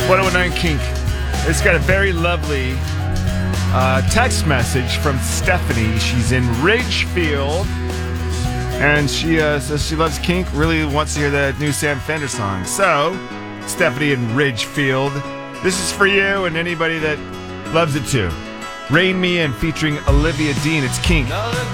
109 Kink. It's got a very lovely text message from Stephanie. She's in Ridgefield, and she says she loves Kink, really wants to hear the new Sam Fender song. So, Stephanie in Ridgefield, this is for you and anybody that loves it too. Rain Me In featuring Olivia Dean. It's Kink.